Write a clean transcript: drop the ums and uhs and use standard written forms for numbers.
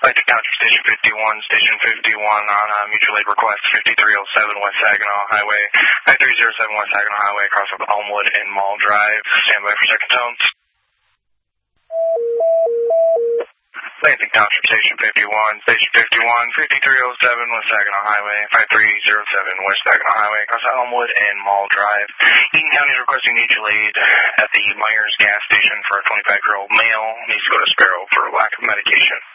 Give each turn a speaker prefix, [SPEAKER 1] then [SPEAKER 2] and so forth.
[SPEAKER 1] Electric Township Station 51, Station 51 on mutual aid request 5307 West Saginaw Highway, 5307 West Saginaw Highway, across of Elmwood and Mall Drive. Stand by for second tones. Lansing Township Station 51, Station 51, 5307 West Saginaw Highway, 5307 West Saginaw Highway, across Elmwood and Mall Drive. Eaton County is requesting mutual aid at the Myers gas station for a 25-year-old male. Needs to go to Sparrow for lack of medication.